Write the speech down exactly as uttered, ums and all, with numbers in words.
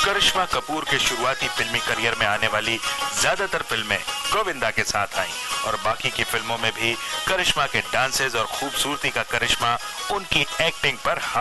करिश्मा कपूर के शुरुआती फिल्मी करियर में आने वाली ज्यादातर फिल्में गोविंदा के साथ आईं और बाकी की फिल्मों में भी करिश्मा के डांसेस और खूबसूरती का करिश्मा उनकी एक्टिंग पर